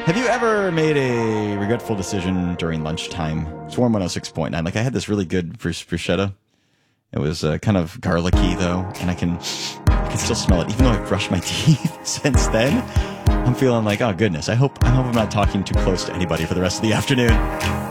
Have you ever made a regretful decision during lunchtime? Swarm 106.9. Like, I had this really good bruschetta. It was kind of garlicky, though, and I can still smell it. Even though I've brushed my teeth since then, I'm feeling like, oh, goodness. I hope I'm not talking too close to anybody for the rest of the afternoon.